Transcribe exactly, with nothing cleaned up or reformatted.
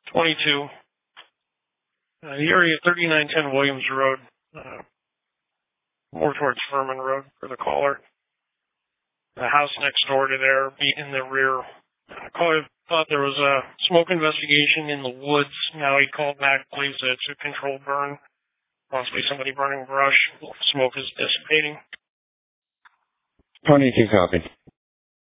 twenty-two. Uh, the area thirty-nine ten Williams Road, uh, more towards Furman Road for the caller. The house next door to there, in the rear. Uh, caller thought there was a smoke investigation in the woods. Now he called back, believes that it's a controlled burn. Possibly somebody burning brush. Smoke is dissipating. twenty-two copy.